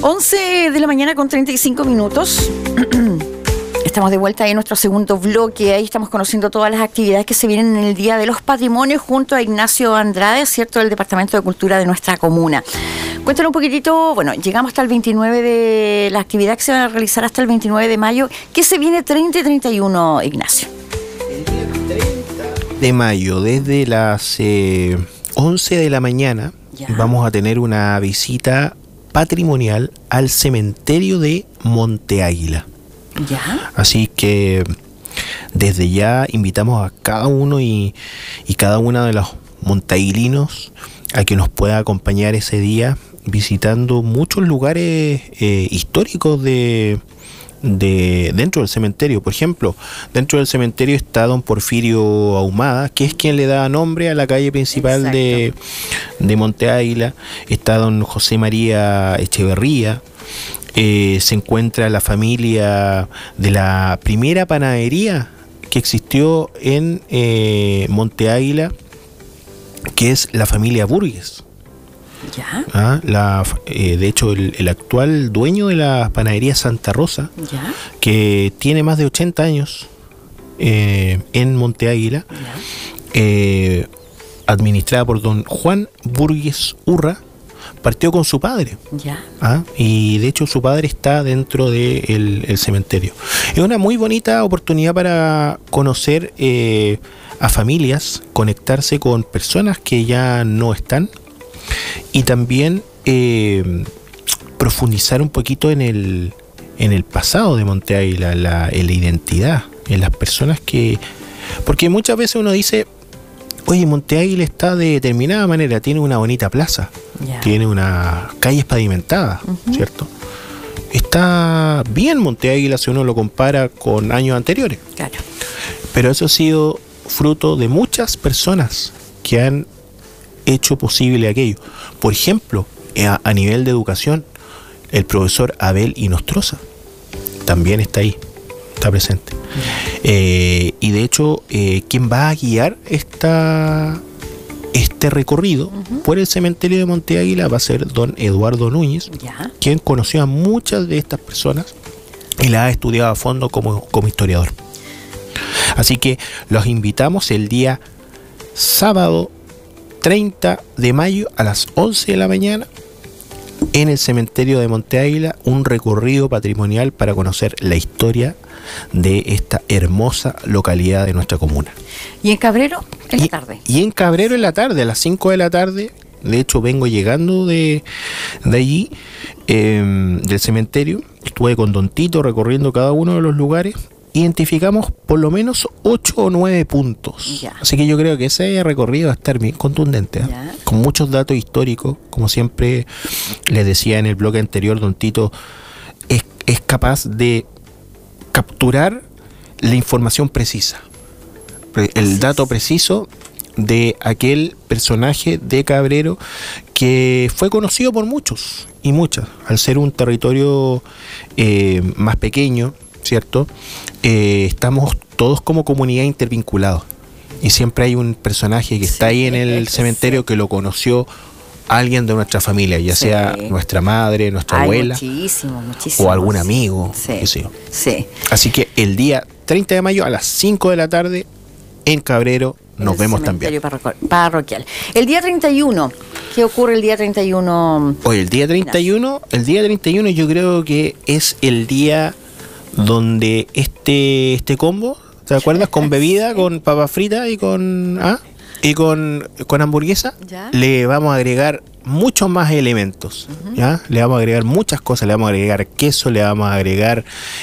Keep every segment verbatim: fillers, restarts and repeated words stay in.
once de la mañana con treinta y cinco minutos. Estamos de vuelta en nuestro segundo bloque. Ahí estamos conociendo todas las actividades que se vienen en el Día de los Patrimonios junto a Ignacio Andrade, ¿cierto?, del Departamento de Cultura de nuestra comuna. Cuéntanos un poquitito, bueno, llegamos hasta el veintinueve de la actividad que se va a realizar hasta el veintinueve de mayo. ¿Qué se viene treinta y treinta y uno, Ignacio? El día treinta de mayo, desde las eh, once de la mañana, ya, vamos a tener una visita patrimonial al cementerio de Monte Águila. Ya. Así que desde ya invitamos a cada uno y, y cada una de los monteaguilinos a que nos pueda acompañar ese día visitando muchos lugares eh, históricos de, de dentro del cementerio. Por ejemplo, dentro del cementerio está don Porfirio Ahumada, que es quien le da nombre a la calle principal de, de Monte Águila. Está don José María Echeverría. Eh, se encuentra la familia de la primera panadería que existió en eh, Monte Águila, que es la familia Burgues. Ya. Ah, la, eh, de hecho, el, el actual dueño de la panadería Santa Rosa, ya, que tiene más de ochenta años eh, en Monte Águila, eh, administrada por don Juan Burgues Urra, partió con su padre. Ya. ¿Ah? Y de hecho su padre está dentro del el cementerio. Es una muy bonita oportunidad para conocer eh, a familias, conectarse con personas que ya no están y también eh, profundizar un poquito en el, en el pasado de Monte Águila, la, en la identidad, en las personas que... Porque muchas veces uno dice, oye, Monte Águila está de determinada manera, tiene una bonita plaza, yeah, tiene unas calles pavimentadas, uh-huh, ¿cierto? Está bien Monte Águila si uno lo compara con años anteriores. Claro. Pero eso ha sido fruto de muchas personas que han hecho posible aquello. Por ejemplo, a, a nivel de educación, el profesor Abel Inostroza también está ahí, está presente. Eh, y de hecho, eh, quien va a guiar esta, este recorrido, uh-huh, por el cementerio de Monte Águila va a ser don Eduardo Núñez, ya, quien conoció a muchas de estas personas y las ha estudiado a fondo como, como historiador. Así que los invitamos el día sábado treinta de mayo a las once de la mañana en el cementerio de Monte Águila, un recorrido patrimonial para conocer la historia de esta hermosa localidad de nuestra comuna. ¿Y en Cabrero en y, la tarde? Y en Cabrero en la tarde, a las cinco de la tarde. De hecho, vengo llegando de, de allí, eh, del cementerio. Estuve con don Tito recorriendo cada uno de los lugares. Identificamos por lo menos ocho o nueve puntos. Ya. Así que yo creo que ese recorrido va a estar bien contundente, ¿eh? Con muchos datos históricos. Como siempre les decía en el bloque anterior, don Tito es, es capaz de capturar la información precisa, el dato preciso de aquel personaje de Cabrero que fue conocido por muchos y muchas, al ser un territorio eh, más pequeño, ¿cierto? Eh, estamos todos como comunidad intervinculados y siempre hay un personaje que está ahí en el cementerio que lo conoció alguien de nuestra familia, ya sí, sea nuestra madre, nuestra Ay, abuela, muchísimo, muchísimo, o algún amigo, sí, qué sé yo. Sí. Así que el día treinta de mayo a las cinco de la tarde en Cabrero nos el vemos también. Parroquial. El día treinta y uno, ¿qué ocurre el día treinta y uno? Oye, el día treinta y uno, el día treinta y uno yo creo que es el día donde este este combo, ¿te acuerdas? Con bebida, sí, con papas fritas y con ¿ah? y con, con hamburguesa, ¿ya? Le vamos a agregar muchos más elementos, uh-huh, ¿ya? Le vamos a agregar muchas cosas, le vamos a agregar queso, le vamos a agregar,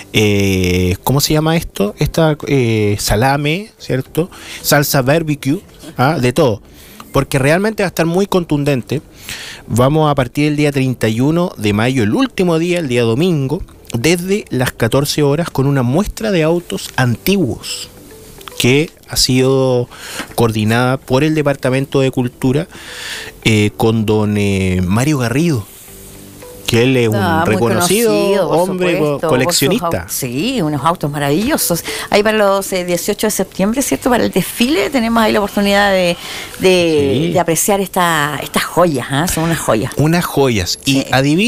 eh, ¿cómo se llama esto? Esta eh, salame, ¿cierto? Salsa barbecue, ¿ah? De todo, porque realmente va a estar muy contundente. Vamos a partir del día treinta y uno de mayo, el último día, el día domingo, desde las catorce horas con una muestra de autos antiguos que ha sido coordinada por el Departamento de Cultura eh, con don eh, Mario Garrido, que él es un ah, reconocido hombre supuesto, coleccionista. Sí, unos autos maravillosos. Ahí para los eh, dieciocho de septiembre, ¿cierto? Para el desfile tenemos ahí la oportunidad de, de, sí, de apreciar esta, estas joyas, ¿eh? Son unas joyas. Unas joyas. Sí. Y adivine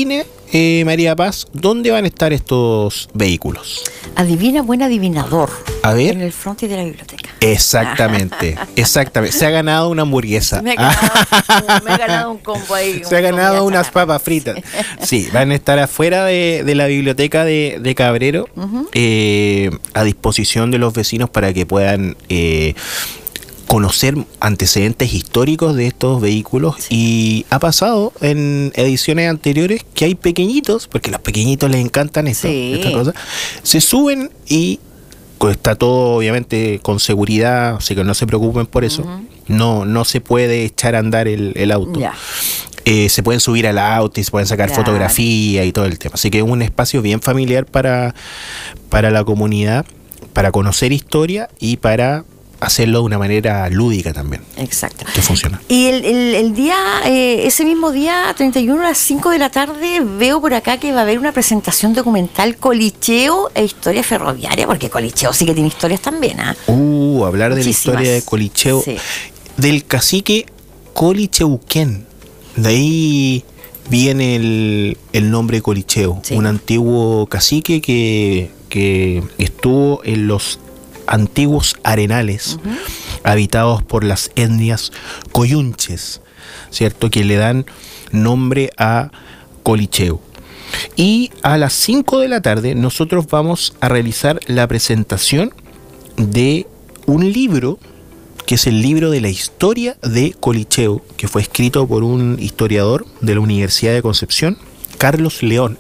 eh, María Paz, ¿dónde van a estar estos vehículos? Adivina, buen adivinador. A ver. En el frontis de la biblioteca. Exactamente, exactamente. Se ha ganado una hamburguesa. Me he ganado, me he ganado un combo ahí. Se ha ganado unas papas fritas. Sí, van a estar afuera de, de la biblioteca de, de Cabrero, uh-huh. eh, a disposición de los vecinos para que puedan eh, conocer antecedentes históricos de estos vehículos. Sí. Y ha pasado en ediciones anteriores que hay pequeñitos, porque a los pequeñitos les encantan esto, sí. esta cosa, se suben y está todo obviamente con seguridad, así que no se preocupen por eso. Uh-huh. No, no se puede echar a andar el, el auto. Yeah. Eh, se pueden subir al auto y se pueden sacar, claro, fotografía y todo el tema. Así que es un espacio bien familiar para, para la comunidad, para conocer historia y para hacerlo de una manera lúdica también. Exacto. Que funciona. Y el, el, el día, eh, ese mismo día, treinta y uno a las cinco de la tarde, veo por acá que va a haber una presentación documental Colicheo e historia ferroviaria, porque Colicheo sí que tiene historias también, ¿ah? ¿eh? Uh, hablar Muchísimas. de la historia de Colicheo, sí. del cacique Colicheuquén. De ahí viene el, el nombre Colicheo, sí. un antiguo cacique que, que estuvo en los antiguos arenales, uh-huh. habitados por las etnias coyunches, ¿cierto? Que le dan nombre a Colicheo. Y a las cinco de la tarde nosotros vamos a realizar la presentación de un libro, que es el libro de la historia de Colicheo, que fue escrito por un historiador de la Universidad de Concepción, Carlos León,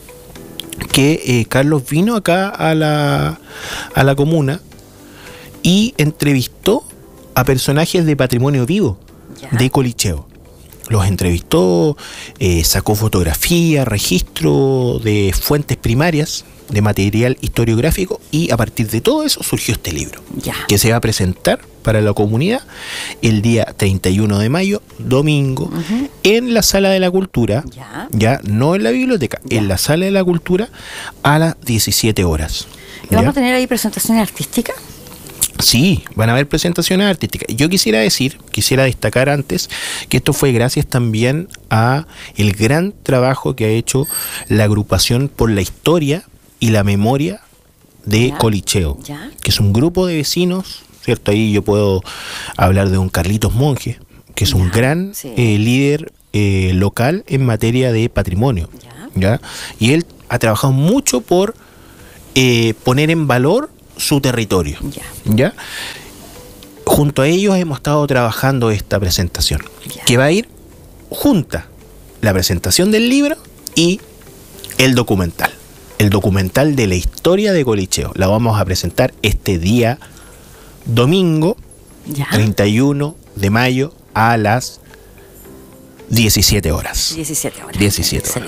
que eh, Carlos vino acá a la, a la comuna y entrevistó a personajes de patrimonio vivo ya. de Colicheo. Los entrevistó, eh, sacó fotografía, registro de fuentes primarias, de material historiográfico, y a partir de todo eso surgió este libro, ya. que se va a presentar para la comunidad el día treinta y uno de mayo, domingo, uh-huh. en la Sala de la Cultura, ya, ya no en la biblioteca, ya. en la Sala de la Cultura a las diecisiete horas. ¿Y vamos a tener ahí presentaciones artísticas? Sí, van a haber presentaciones artísticas. Yo quisiera decir, quisiera destacar antes que esto fue gracias también a el gran trabajo que ha hecho la agrupación por la historia y la memoria de ¿Ya? Colicheo, ¿Ya? que es un grupo de vecinos, ¿cierto? Ahí yo puedo hablar de un Carlitos Monge, que es ¿Ya? un gran sí. eh, líder eh, local en materia de patrimonio, ¿Ya? ¿Ya? y él ha trabajado mucho por eh, poner en valor su territorio, ya. ¿ya? Junto a ellos hemos estado trabajando esta presentación, ya. que va a ir junta la presentación del libro y el documental, el documental de la historia de Colicheo. La vamos a presentar este día domingo, ya. treinta y uno de mayo a las diecisiete horas. diecisiete horas. diecisiete horas.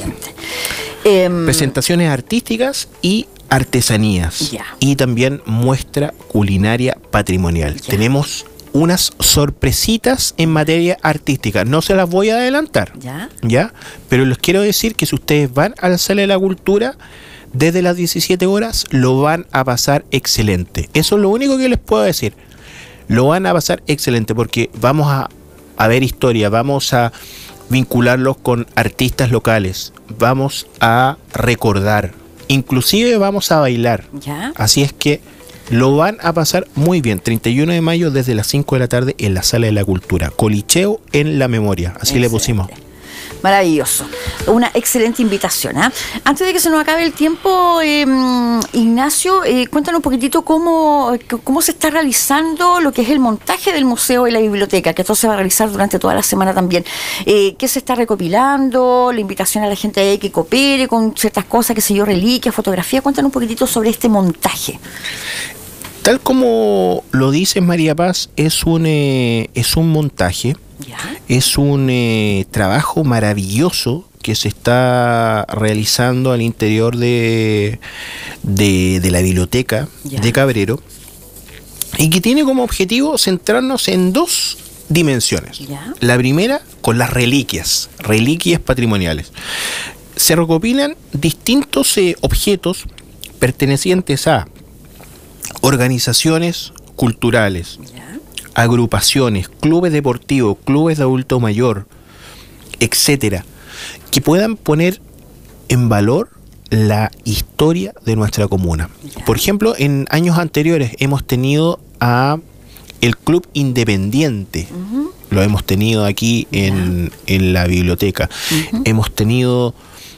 Eh, Presentaciones artísticas y artesanías, ya. y también muestra culinaria patrimonial. Ya. Tenemos unas sorpresitas en materia artística, no se las voy a adelantar, ya, ya, pero les quiero decir que si ustedes van a la Sala de la Cultura desde las diecisiete horas, lo van a pasar excelente. Eso es lo único que les puedo decir. Lo van a pasar excelente porque vamos a, a ver historia, vamos a vincularlos con artistas locales, vamos a recordar, inclusive vamos a bailar. ¿Ya? Así es que lo van a pasar muy bien. treinta y uno de mayo desde las cinco de la tarde en la Sala de la Cultura. Colicheo en la memoria. Así Excelente. Le pusimos. Maravilloso. Una excelente invitación. ¿eh? Antes de que se nos acabe el tiempo, eh, Ignacio, eh, cuéntanos un poquitito cómo, cómo se está realizando lo que es el montaje del museo y la biblioteca, que esto se va a realizar durante toda la semana también. Eh, ¿Qué se está recopilando? La invitación a la gente ahí que coopere con ciertas cosas, qué sé yo, reliquias, fotografía. Cuéntanos un poquitito sobre este montaje. Tal como lo dices, María Paz, es un, eh, es un montaje. ¿Ya? Es un eh, trabajo maravilloso que se está realizando al interior de, de, de la biblioteca ¿Ya? de Cabrero, y que tiene como objetivo centrarnos en dos dimensiones. ¿Ya? La primera, con las reliquias, reliquias patrimoniales. Se recopilan distintos eh, objetos pertenecientes a organizaciones culturales, ¿Ya? agrupaciones, clubes deportivos, clubes de adulto mayor, etcétera, que puedan poner en valor la historia de nuestra comuna. Por ejemplo, en años anteriores hemos tenido a el Club Independiente, uh-huh. lo hemos tenido aquí en, en la biblioteca. Uh-huh. Hemos tenido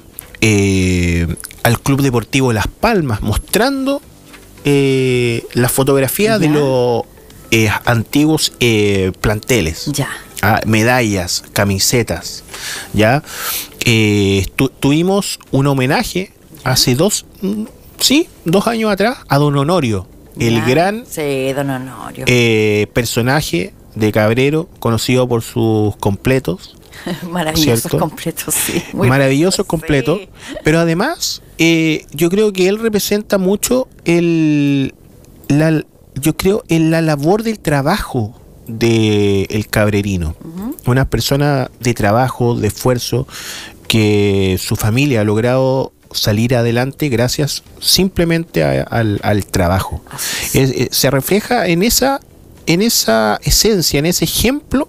eh, al Club Deportivo Las Palmas, mostrando eh, la fotografía ya. de los eh, antiguos eh, planteles. Ya. Ah, medallas, camisetas, ¿ya? Eh, tu, tuvimos un homenaje hace dos, sí, dos años atrás a Don Honorio, ya. el gran sí, Don Honorio. Eh, personaje de Cabrero, conocido por sus completos. Maravillosos ¿cierto? completos, sí. Muy Maravillosos completos, sí. Pero además, eh, yo creo que él representa mucho el, la, yo creo, en la labor del trabajo de el cabrerino, uh-huh. una persona de trabajo, de esfuerzo, que su familia ha logrado salir adelante gracias simplemente a, a, al, al trabajo. Es, es, se refleja en esa, en esa esencia, en ese ejemplo,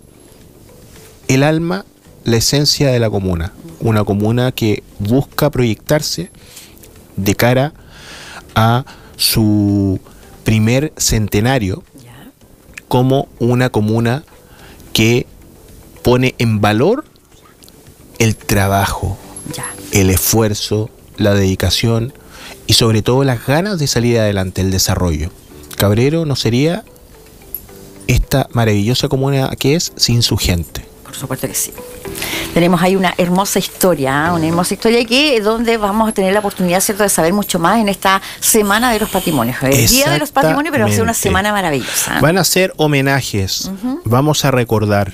el alma, la esencia de la comuna. Una comuna que busca proyectarse de cara a su primer centenario como una comuna que pone en valor el trabajo, ya. el esfuerzo, la dedicación y sobre todo las ganas de salir adelante, el desarrollo. Cabrero no sería esta maravillosa comuna que es sin su gente. Por supuesto que sí. Tenemos ahí una hermosa historia, ¿eh? una hermosa historia que donde vamos a tener la oportunidad, ¿cierto?, de saber mucho más en esta Semana de los Patrimonios. El Día de los Patrimonios, pero va a ser una semana maravillosa. ¿eh? Van a ser homenajes, uh-huh. vamos a recordar,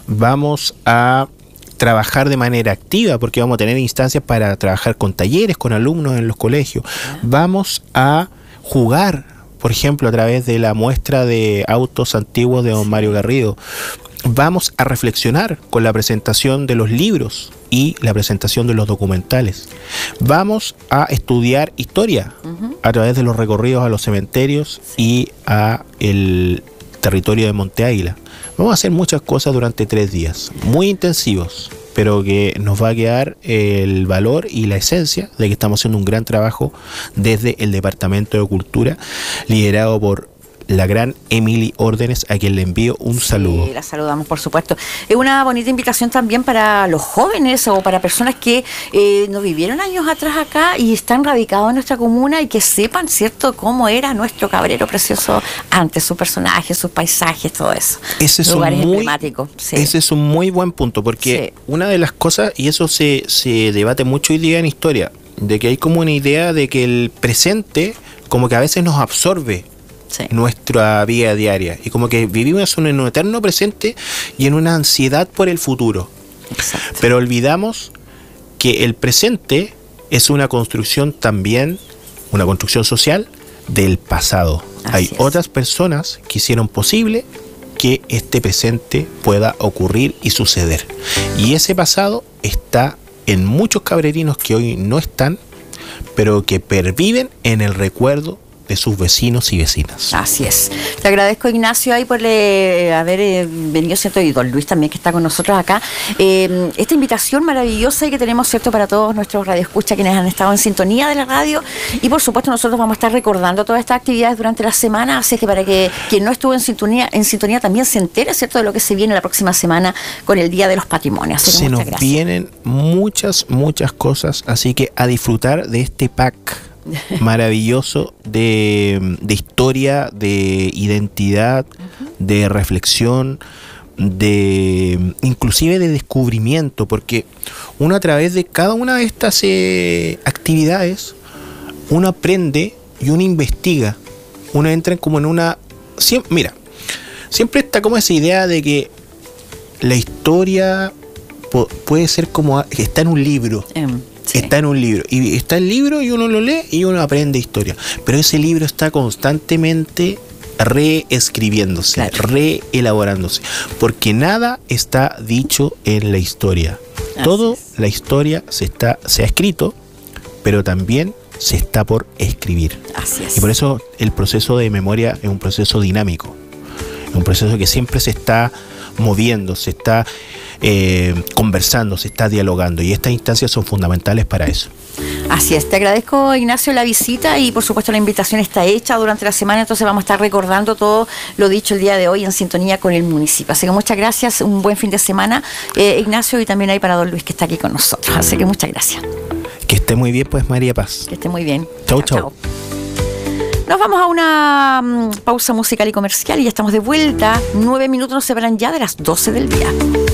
vamos a trabajar de manera activa, porque vamos a tener instancias para trabajar con talleres, con alumnos en los colegios. Uh-huh. Vamos a jugar, por ejemplo, a través de la muestra de autos antiguos de don sí. Mario Garrido. Vamos a reflexionar con la presentación de los libros y la presentación de los documentales. Vamos a estudiar historia uh-huh. a través de los recorridos a los cementerios sí. y a el territorio de Monte Águila. Vamos a hacer muchas cosas durante tres días, muy intensivos, pero que nos va a quedar el valor y la esencia de que estamos haciendo un gran trabajo desde el Departamento de Cultura, liderado por la gran Emily Órdenes, a quien le envío un sí, saludo. La saludamos, por supuesto. Es una bonita invitación también para los jóvenes o para personas que eh, nos vivieron años atrás acá y están radicados en nuestra comuna y que sepan, ¿cierto?, cómo era nuestro Cabrero precioso antes, su personaje, sus paisajes, todo eso. Ese es lugares un muy, emblemáticos. Sí. Ese es un muy buen punto, porque sí. una de las cosas, y eso se, se debate mucho hoy día en historia, de que hay como una idea de que el presente como que a veces nos absorbe sí. nuestra vida diaria y como que vivimos en un eterno presente y en una ansiedad por el futuro. Exacto. Pero olvidamos que el presente es una construcción también, una construcción social del pasado. Así Hay es. otras personas que hicieron posible que este presente pueda ocurrir y suceder. Y ese pasado está en muchos cabrerinos que hoy no están, pero que perviven en el recuerdo de sus vecinos y vecinas. Así es. Te agradezco, Ignacio, ahí por eh, haber eh, venido, ¿cierto? Y don Luis también, que está con nosotros acá. Eh, esta invitación maravillosa que tenemos, ¿cierto?, para todos nuestros radioescuchas quienes han estado en sintonía de la radio. Y por supuesto, nosotros vamos a estar recordando todas estas actividades durante la semana. Así que para que quien no estuvo en sintonía, en sintonía también se entere, ¿cierto?, de lo que se viene la próxima semana con el Día de los Patrimonios. Así que se nos gracias. vienen muchas, muchas cosas. Así que a disfrutar de este pack maravilloso de, de historia, de identidad, uh-huh. de reflexión, de inclusive de descubrimiento, porque uno a través de cada una de estas eh, actividades uno aprende y uno investiga, uno entra como en una siempre, mira, siempre está como esa idea de que la historia po- puede ser como está en un libro. Um. Sí. Está en un libro, y está el libro y uno lo lee y uno aprende historia, pero ese libro está constantemente reescribiéndose, claro. reelaborándose, porque nada está dicho en la historia. Así Todo es. La historia se está se ha escrito, pero también se está por escribir. Así es. Y por eso el proceso de memoria es un proceso dinámico, es un proceso que siempre se está moviendo, se está eh, conversando, se está dialogando, y estas instancias son fundamentales para eso. Así es, te agradezco, Ignacio, la visita, y por supuesto la invitación está hecha durante la semana, entonces vamos a estar recordando todo lo dicho el día de hoy en sintonía con el municipio. Así que muchas gracias, un buen fin de semana, eh, Ignacio, y también ahí para don Luis, que está aquí con nosotros. Así que muchas gracias. Que esté muy bien, pues, María Paz. Que esté muy bien. Chau, chau. Nos vamos a una um, pausa musical y comercial y ya estamos de vuelta. Nueve minutos nos separan ya de las doce del día.